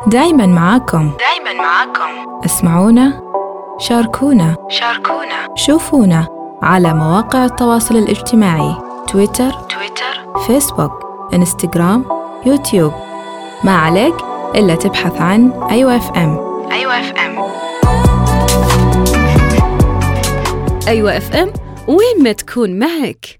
دايما معاكم. اسمعونا، شاركونا، شوفونا على مواقع التواصل الاجتماعي: تويتر، فيسبوك، انستغرام، يوتيوب. ما عليك إلا تبحث عن أيوة اف ام. أيوة اف ام، وين ما تكون معك.